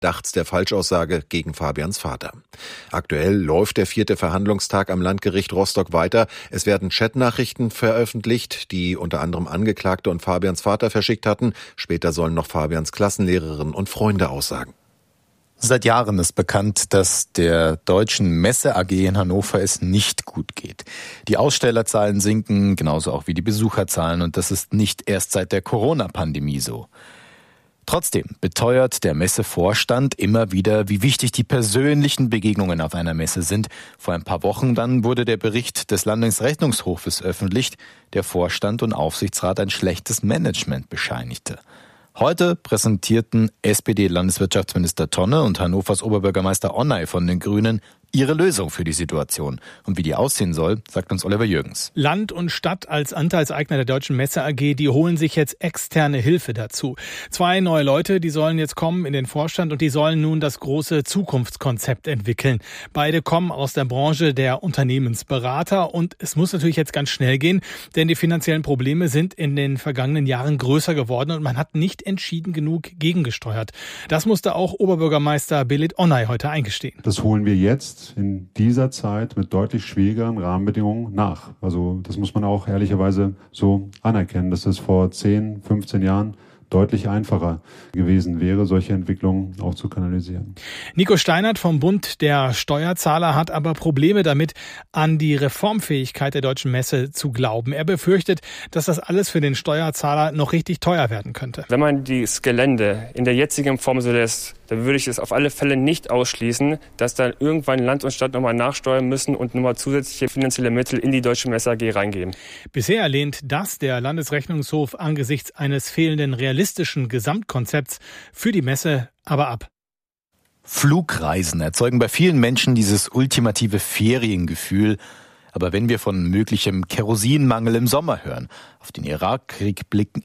Verdachts der Falschaussage gegen Fabians Vater. Aktuell läuft der 4. Verhandlungstag am Landgericht Rostock weiter. Es werden Chatnachrichten veröffentlicht, die unter anderem Angeklagte und Fabians Vater verschickt hatten. Später sollen noch Fabians Klassenlehrerin und Freunde aussagen. Seit Jahren ist bekannt, dass der Deutschen Messe AG in Hannover es nicht gut geht. Die Ausstellerzahlen sinken, genauso auch wie die Besucherzahlen, und das ist nicht erst seit der Corona-Pandemie so. Trotzdem beteuert der Messevorstand immer wieder, wie wichtig die persönlichen Begegnungen auf einer Messe sind. Vor ein paar Wochen dann wurde der Bericht des Landesrechnungshofes öffentlich, der Vorstand und Aufsichtsrat ein schlechtes Management bescheinigte. Heute präsentierten SPD-Landeswirtschaftsminister Tonne und Hannovers Oberbürgermeister Onay von den Grünen ihre Lösung für die Situation. Und wie die aussehen soll, sagt uns Oliver Jürgens. Land und Stadt als Anteilseigner der Deutschen Messe AG, die holen sich jetzt externe Hilfe dazu. 2 neue Leute, die sollen jetzt kommen in den Vorstand und die sollen nun das große Zukunftskonzept entwickeln. Beide kommen aus der Branche der Unternehmensberater und es muss natürlich jetzt ganz schnell gehen, denn die finanziellen Probleme sind in den vergangenen Jahren größer geworden und man hat nicht entschieden genug gegengesteuert. Das musste auch Oberbürgermeister Belit Onay heute eingestehen. Das holen wir jetzt in dieser Zeit mit deutlich schwierigeren Rahmenbedingungen nach. Also das muss man auch ehrlicherweise so anerkennen, dass es vor 10, 15 Jahren deutlich einfacher gewesen wäre, solche Entwicklungen auch zu kanalisieren. Nico Steinert vom Bund der Steuerzahler hat aber Probleme damit, an die Reformfähigkeit der Deutschen Messe zu glauben. Er befürchtet, dass das alles für den Steuerzahler noch richtig teuer werden könnte. Wenn man dieses Gelände in der jetzigen Form so lässt, dann würde ich es auf alle Fälle nicht ausschließen, dass dann irgendwann Land und Stadt nochmal nachsteuern müssen und nochmal zusätzliche finanzielle Mittel in die Deutsche Messe AG reingeben. Bisher lehnt das der Landesrechnungshof angesichts eines fehlenden realistischen Gesamtkonzepts für die Messe aber ab. Flugreisen erzeugen bei vielen Menschen dieses ultimative Feriengefühl. Aber wenn wir von möglichem Kerosinmangel im Sommer hören, auf den Irankrieg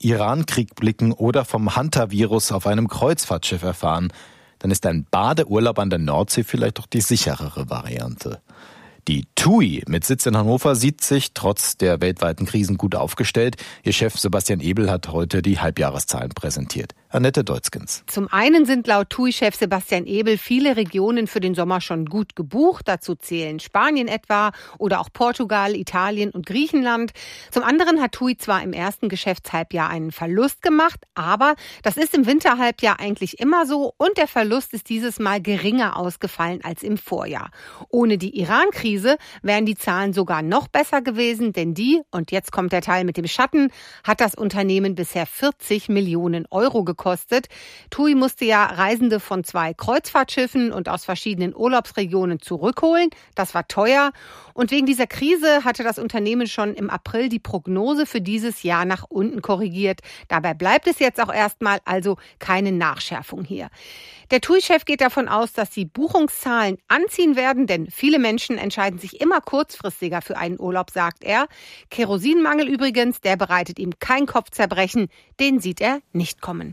blicken oder vom Hunter-Virus auf einem Kreuzfahrtschiff erfahren, dann ist ein Badeurlaub an der Nordsee vielleicht doch die sicherere Variante. Die TUI mit Sitz in Hannover sieht sich trotz der weltweiten Krisen gut aufgestellt. Ihr Chef Sebastian Ebel hat heute die Halbjahreszahlen präsentiert. Annette Deutzgens. Zum einen sind laut TUI-Chef Sebastian Ebel viele Regionen für den Sommer schon gut gebucht. Dazu zählen Spanien etwa oder auch Portugal, Italien und Griechenland. Zum anderen hat TUI zwar im ersten Geschäftshalbjahr einen Verlust gemacht, aber das ist im Winterhalbjahr eigentlich immer so und der Verlust ist dieses Mal geringer ausgefallen als im Vorjahr. Ohne die Iran-Krise wären die Zahlen sogar noch besser gewesen, denn und jetzt kommt der Teil mit dem Schatten, hat das Unternehmen bisher 40 Millionen Euro gekostet. TUI musste ja Reisende von 2 Kreuzfahrtschiffen und aus verschiedenen Urlaubsregionen zurückholen. Das war teuer. Und wegen dieser Krise hatte das Unternehmen schon im April die Prognose für dieses Jahr nach unten korrigiert. Dabei bleibt es jetzt auch erstmal, also keine Nachschärfung hier. Der TUI-Chef geht davon aus, dass die Buchungszahlen anziehen werden, denn viele Menschen entscheiden sich immer kurzfristiger für einen Urlaub, sagt er. Kerosinmangel übrigens, der bereitet ihm kein Kopfzerbrechen, den sieht er nicht kommen.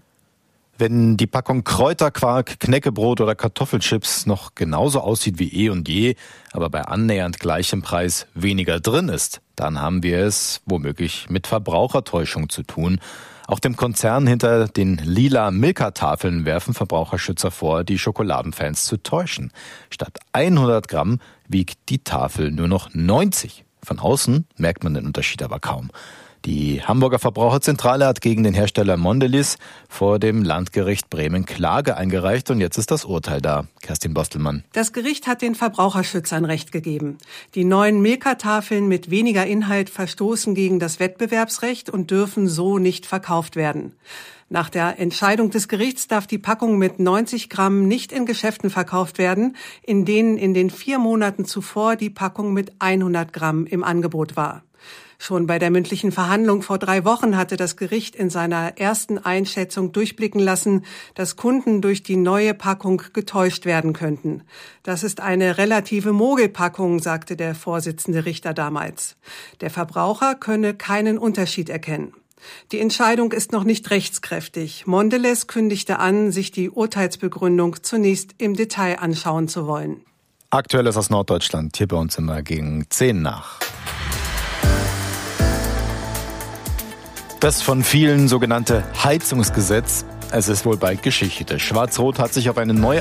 Wenn die Packung Kräuterquark, Knäckebrot oder Kartoffelchips noch genauso aussieht wie eh und je, aber bei annähernd gleichem Preis weniger drin ist, dann haben wir es womöglich mit Verbrauchertäuschung zu tun. Auch dem Konzern hinter den lila Milka-Tafeln werfen Verbraucherschützer vor, die Schokoladenfans zu täuschen. Statt 100 Gramm wiegt die Tafel nur noch 90. Von außen merkt man den Unterschied aber kaum. Die Hamburger Verbraucherzentrale hat gegen den Hersteller Mondelez vor dem Landgericht Bremen Klage eingereicht und jetzt ist das Urteil da. Kerstin Bostelmann. Das Gericht hat den Verbraucherschützern Recht gegeben. Die neuen Milka-Tafeln mit weniger Inhalt verstoßen gegen das Wettbewerbsrecht und dürfen so nicht verkauft werden. Nach der Entscheidung des Gerichts darf die Packung mit 90 Gramm nicht in Geschäften verkauft werden, in denen in den 4 Monaten zuvor die Packung mit 100 Gramm im Angebot war. Schon bei der mündlichen Verhandlung vor 3 Wochen hatte das Gericht in seiner ersten Einschätzung durchblicken lassen, dass Kunden durch die neue Packung getäuscht werden könnten. Das ist eine relative Mogelpackung, sagte der Vorsitzende Richter damals. Der Verbraucher könne keinen Unterschied erkennen. Die Entscheidung ist noch nicht rechtskräftig. Mondelez kündigte an, sich die Urteilsbegründung zunächst im Detail anschauen zu wollen. Aktuelles aus Norddeutschland, hier bei uns immer gegen 10 nach. Das von vielen sogenannte Heizungsgesetz, es ist wohl bald Geschichte. Schwarz-Rot hat sich auf eine neue